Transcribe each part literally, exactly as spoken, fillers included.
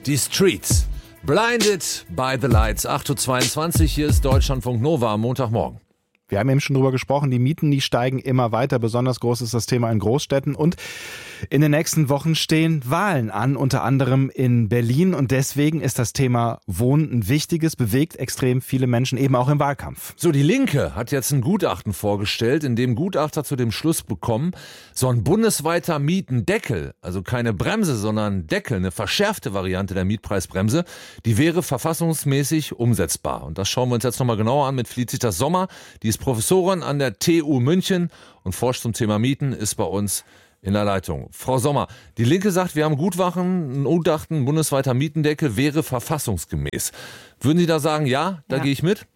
Die Streets. Blinded by the Lights. acht Uhr zweiundzwanzig, hier ist Deutschlandfunk Nova am Montagmorgen. Wir haben eben schon drüber gesprochen, die Mieten, die steigen immer weiter. Besonders groß ist das Thema in Großstädten. Und in den nächsten Wochen stehen Wahlen an, unter anderem in Berlin. Und deswegen ist das Thema Wohnen ein wichtiges, bewegt extrem viele Menschen, eben auch im Wahlkampf. So, die Linke hat jetzt ein Gutachten vorgestellt, in dem Gutachter zu dem Schluss bekommen, so ein bundesweiter Mietendeckel, also keine Bremse, sondern Deckel, eine verschärfte Variante der Mietpreisbremse, die wäre verfassungsmäßig umsetzbar. Und das schauen wir uns jetzt nochmal genauer an mit Felicitas Sommer. Die ist Professorin an der T U München und forscht zum Thema Mieten, ist bei uns in der Leitung. Frau Sommer, die Linke sagt, wir haben Gutwachen, ein Gutachten, ein bundesweiter Mietendeckel wäre verfassungsgemäß. Würden Sie da sagen, ja, da ja. gehe ich mit?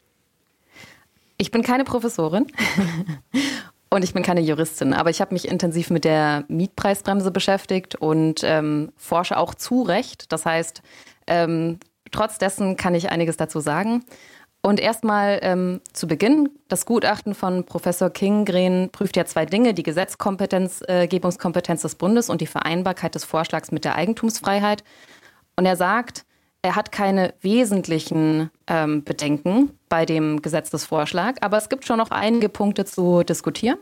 Ich bin keine Professorin und ich bin keine Juristin, aber ich habe mich intensiv mit der Mietpreisbremse beschäftigt und ähm, forsche auch zu Recht. Das heißt, ähm, trotz dessen kann ich einiges dazu sagen. Und erstmal ähm, zu Beginn, das Gutachten von Professor Kingren prüft ja zwei Dinge, die Gesetzgebungskompetenz äh, des Bundes und die Vereinbarkeit des Vorschlags mit der Eigentumsfreiheit. Und er sagt, er hat keine wesentlichen ähm, Bedenken bei dem Gesetzesvorschlag, aber es gibt schon noch einige Punkte zu diskutieren.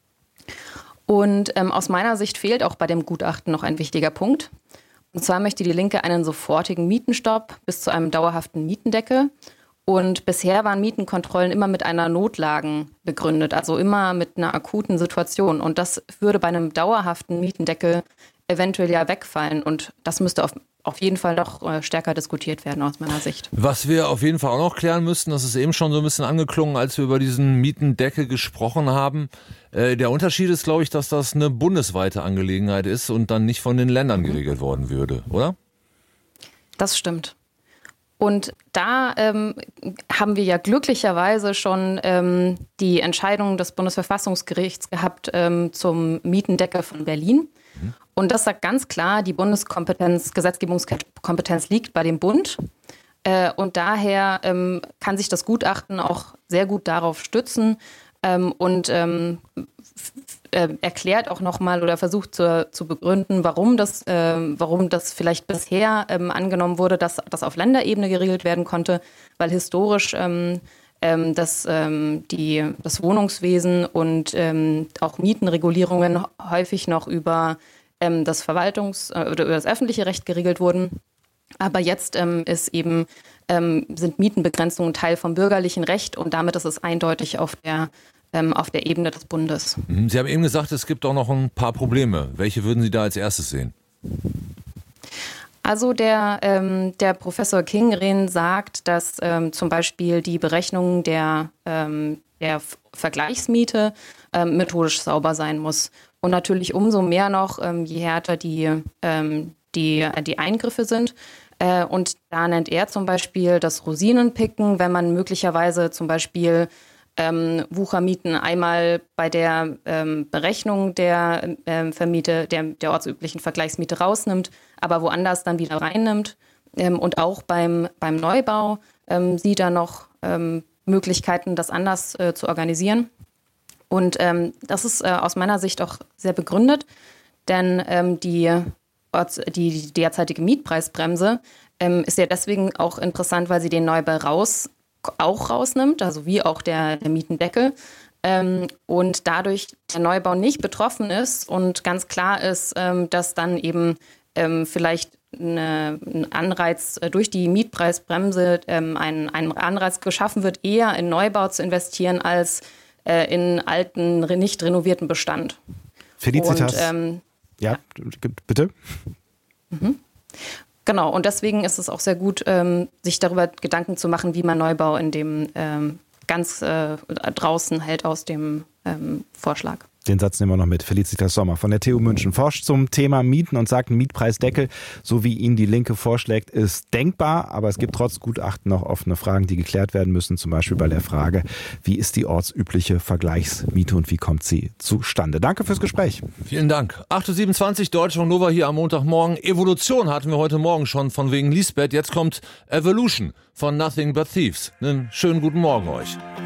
Und ähm, aus meiner Sicht fehlt auch bei dem Gutachten noch ein wichtiger Punkt. Und zwar möchte die Linke einen sofortigen Mietenstopp bis zu einem dauerhaften Mietendeckel. Und bisher waren Mietenkontrollen immer mit einer Notlagen begründet, also immer mit einer akuten Situation. Und das würde bei einem dauerhaften Mietendeckel eventuell ja wegfallen. Und das müsste auf, auf jeden Fall noch stärker diskutiert werden aus meiner Sicht. Was wir auf jeden Fall auch noch klären müssten, das ist eben schon so ein bisschen angeklungen, als wir über diesen Mietendeckel gesprochen haben. Äh, der Unterschied ist, glaube ich, dass das eine bundesweite Angelegenheit ist und dann nicht von den Ländern geregelt worden würde, oder? Das stimmt. Und da ähm, haben wir ja glücklicherweise schon ähm, die Entscheidung des Bundesverfassungsgerichts gehabt ähm, zum Mietendeckel von Berlin. Mhm. Und das sagt ganz klar, die Bundeskompetenz, Gesetzgebungskompetenz liegt bei dem Bund. Äh, und daher ähm, kann sich das Gutachten auch sehr gut darauf stützen ähm, und ähm, f- äh, erklärt auch nochmal oder versucht zu, zu begründen, warum das, äh, warum das vielleicht bisher ähm, angenommen wurde, dass das auf Länderebene geregelt werden konnte, weil historisch ähm, ähm, das, ähm, die, das Wohnungswesen und ähm, auch Mietenregulierungen häufig noch über ähm, das Verwaltungs- äh, oder über das öffentliche Recht geregelt wurden. Aber jetzt ähm, ist eben, ähm, sind Mietenbegrenzungen Teil vom bürgerlichen Recht und damit ist es eindeutig auf der auf der Ebene des Bundes. Sie haben eben gesagt, es gibt auch noch ein paar Probleme. Welche würden Sie da als erstes sehen? Also der, ähm, der Professor Kingren sagt, dass ähm, zum Beispiel die Berechnung der, ähm, der Vergleichsmiete ähm, methodisch sauber sein muss. Und natürlich umso mehr noch, ähm, je härter die, ähm, die, die Eingriffe sind. Äh, und da nennt er zum Beispiel das Rosinenpicken, wenn man möglicherweise zum Beispiel Ähm, Wuchermieten einmal bei der ähm, Berechnung der ähm, Vermiete, der, der ortsüblichen Vergleichsmiete rausnimmt, aber woanders dann wieder reinnimmt. Ähm, und auch beim, beim Neubau ähm, sieht er noch ähm, Möglichkeiten, das anders äh, zu organisieren. Und ähm, das ist äh, aus meiner Sicht auch sehr begründet, denn ähm, die, Orts-, die derzeitige Mietpreisbremse ähm, ist ja deswegen auch interessant, weil sie den Neubau raus auch rausnimmt, also wie auch der, der Mietendeckel. Ähm, und dadurch der Neubau nicht betroffen ist und ganz klar ist, ähm, dass dann eben ähm, vielleicht eine, ein Anreiz äh, durch die Mietpreisbremse, ähm, ein, ein Anreiz geschaffen wird, eher in Neubau zu investieren als äh, in alten, nicht renovierten Bestand. Felicitas. Und, ähm, ja, ja, bitte. Mhm. Genau, und deswegen ist es auch sehr gut, ähm, sich darüber Gedanken zu machen, wie man Neubau in dem ähm, ganz äh, draußen hält aus dem ähm, Vorschlag. Den Satz nehmen wir noch mit. Felicitas Sommer von der T U München forscht zum Thema Mieten und sagt, ein Mietpreisdeckel, so wie ihn die Linke vorschlägt, ist denkbar. Aber es gibt trotz Gutachten noch offene Fragen, die geklärt werden müssen. Zum Beispiel bei der Frage, wie ist die ortsübliche Vergleichsmiete und wie kommt sie zustande? Danke fürs Gespräch. Vielen Dank. acht Uhr siebenundzwanzig, Deutschland Nova hier am Montagmorgen. Evolution hatten wir heute Morgen schon von wegen Lisbeth. Jetzt kommt Evolution von Nothing But Thieves. Einen schönen guten Morgen euch.